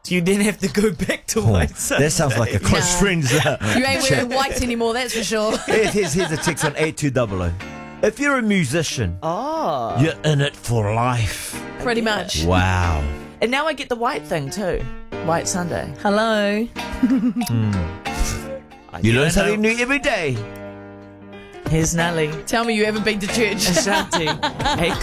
So you then have to go back to White Sunday. That sounds like a close friends. You ain't wearing white anymore, that's for sure. Here's a text on 8200. If you're a musician, you're in it for life. Pretty much. Wow. And now I get the white thing too. White Sunday. Hello. You learn something new every day. Here's Nelly. Tell me you haven't been to church. Ashanti. Hey,